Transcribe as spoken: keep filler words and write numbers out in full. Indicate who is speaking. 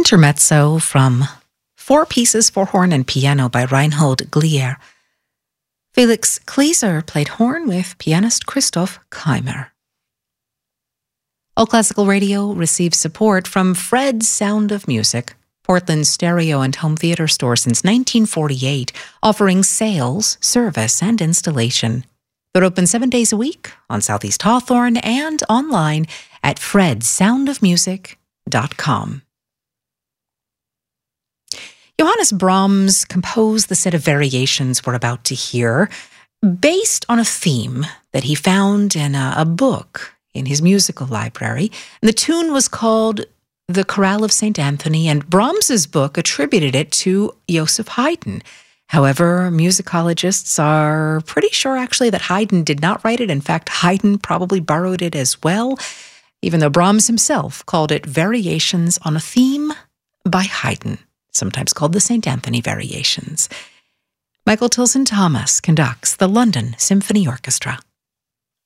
Speaker 1: intermezzo from Four Pieces for Horn and Piano by Reinhold Glier. Felix Klieser played horn with pianist Christoph Keimer. All Classical Radio receives support from Fred's Sound of Music, Portland's stereo and home theater store since nineteen forty-eight, offering sales, service, and installation. They're open seven days a week on Southeast Hawthorne and online at fred sound of music dot com. Johannes Brahms composed the set of variations we're about to hear based on a theme that he found in a, a book in his musical library. And the tune was called The Chorale of Saint Anthony, and Brahms's book attributed it to Joseph Haydn. However, musicologists are pretty sure actually that Haydn did not write it. In fact, Haydn probably borrowed it as well, even though Brahms himself called it Variations on a Theme by Haydn, sometimes called the Saint Anthony Variations. Michael Tilson Thomas conducts the London Symphony Orchestra.